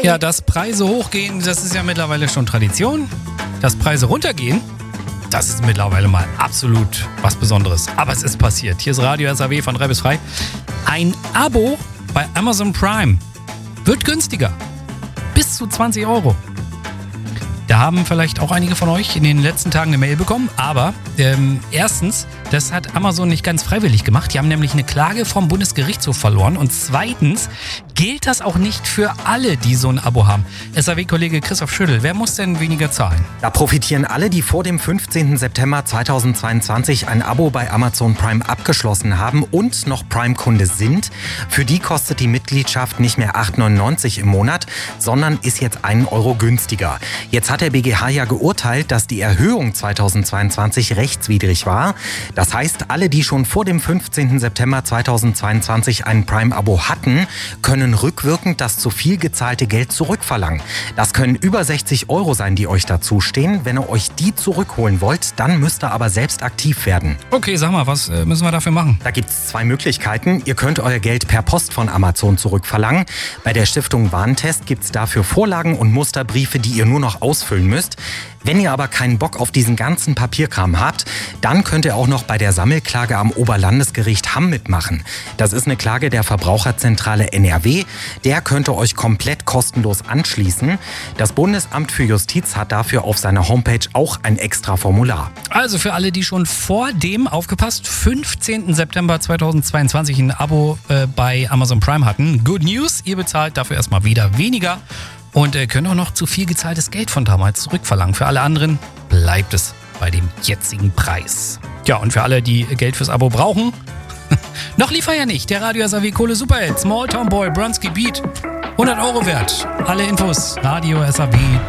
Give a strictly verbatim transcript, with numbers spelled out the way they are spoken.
Ja, dass Preise hochgehen, das ist ja mittlerweile schon Tradition. Dass Preise runtergehen, das ist mittlerweile mal absolut was Besonderes. Aber es ist passiert. Hier ist Radio S A W von drei bis frei. Ein Abo bei Amazon Prime wird günstiger. Bis zu zwanzig Euro. Da haben vielleicht auch einige von euch in den letzten Tagen eine Mail bekommen. Aber ähm, erstens, das hat Amazon nicht ganz freiwillig gemacht. Die haben nämlich eine Klage vom Bundesgerichtshof verloren. Und zweitens gilt das auch nicht für alle, die so ein Abo haben. S A W-Kollege Christoph Schüttel, wer muss denn weniger zahlen? Da profitieren alle, die vor dem fünfzehnten September zweitausendzweiundzwanzig ein Abo bei Amazon Prime abgeschlossen haben und noch Prime-Kunde sind. Für die kostet die Mitgliedschaft nicht mehr acht Euro neunundneunzig im Monat, sondern ist jetzt einen Euro günstiger. Jetzt hat der B G H ja geurteilt, dass die Erhöhung zweitausendzweiundzwanzig rechtswidrig war. Das heißt, alle, die schon vor dem fünfzehnten September zweitausendzweiundzwanzig ein Prime-Abo hatten, können rückwirkend das zu viel gezahlte Geld zurückverlangen. Das können über sechzig Euro sein, die euch dazustehen. Wenn ihr euch die zurückholen wollt, dann müsst ihr aber selbst aktiv werden. Okay, sag mal, was äh, müssen wir dafür machen? Da gibt es zwei Möglichkeiten. Ihr könnt euer Geld per Post von Amazon zurückverlangen. Bei der Stiftung Warentest gibt es dafür Vorlagen und Musterbriefe, die ihr nur noch ausfüllen müsst. Wenn ihr aber keinen Bock auf diesen ganzen Papierkram habt, dann könnt ihr auch noch bei der Sammelklage am Oberlandesgericht Hamm mitmachen. Das ist eine Klage der Verbraucherzentrale N R W. Der könnte euch komplett kostenlos anschließen. Das Bundesamt für Justiz hat dafür auf seiner Homepage auch ein extra Formular. Also für alle, die schon vor dem, aufgepasst, fünfzehnten September zweitausendzweiundzwanzig ein Abo äh, bei Amazon Prime hatten. Good News, ihr bezahlt dafür erstmal wieder weniger. Und äh, können auch noch zu viel gezahltes Geld von damals zurückverlangen. Für alle anderen bleibt es bei dem jetzigen Preis. Ja, und für alle, die Geld fürs Abo brauchen, noch liefer ja nicht. Der Radio S A W Kohle Superhit, Small Town Boy, Bronski Beat, hundert Euro wert. Alle Infos, radio S A W